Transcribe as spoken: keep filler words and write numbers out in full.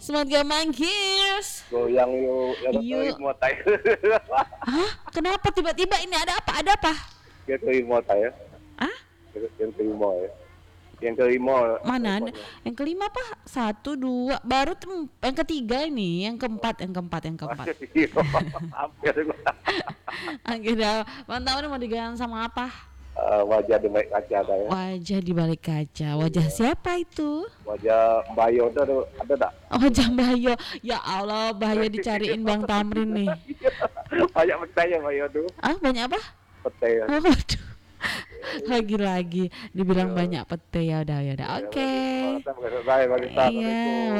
Semoga manggis. Goyang yuk, ya Yuk. mau tay. Hah? Kenapa tiba-tiba ini ada apa? Ada apa? Yang kelima tay. Ah? Yang kelima ya. Yang kelima. Mana? Yang kelima apa? Satu, dua, baru tem- yang ketiga ini, yang keempat, yang keempat, yang keempat. Hampir. Akhirnya, mantap mau diganti sama apa? Uh, wajah di balik kaca tay. Wajah di balik kaca. Wajah iya. Siapa itu? Wajah Bayo itu ada, ada tak? Wajah Bayo. Ya Allah, Bayo dicariin Bang Tamrin nih. Banyak petai ya Bayo tuh. Ah, banyak apa? Petai. Oh, waduh. Lagi-lagi dibilang banyak pete ya udah ya udah. Oke. Okay. Iya.